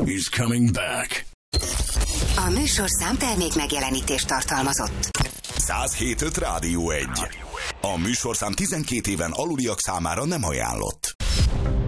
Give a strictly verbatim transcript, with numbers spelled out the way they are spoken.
is coming back. A műsorszám termék megjelenítést tartalmazott. száz hét öt Rádió egy. A műsorszám tizenkét éven aluliak számára nem ajánlott.